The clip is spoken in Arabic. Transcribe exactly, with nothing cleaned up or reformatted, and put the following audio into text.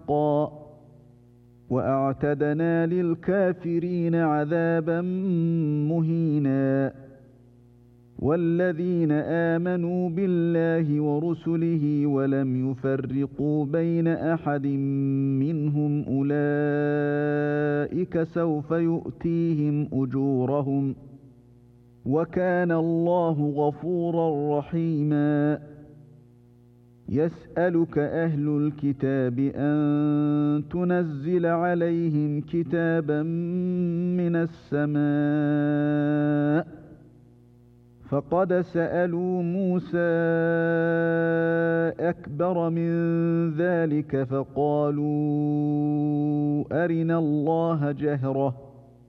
حقا وأعتدنا للكافرين عذابا مهينا. والذين آمنوا بالله ورسله ولم يفرقوا بين أحد منهم أولئك سوف يؤتيهم أجورهم وكان الله غفورا رحيما. يسألك أهل الكتاب أن تنزل عليهم كتابا من السماء فقد سألوا موسى أكبر من ذلك فقالوا أرنا الله جهرة